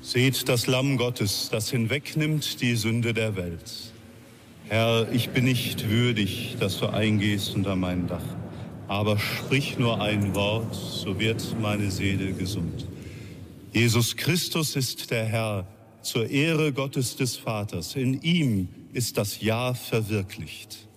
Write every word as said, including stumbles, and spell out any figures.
Seht das Lamm Gottes, das hinwegnimmt die Sünde der Welt. Herr, ich bin nicht würdig, dass du eingehst unter mein Dach, aber sprich nur ein Wort, so wird meine Seele gesund. Jesus Christus ist der Herr, zur Ehre Gottes des Vaters. In ihm ist das Ja verwirklicht.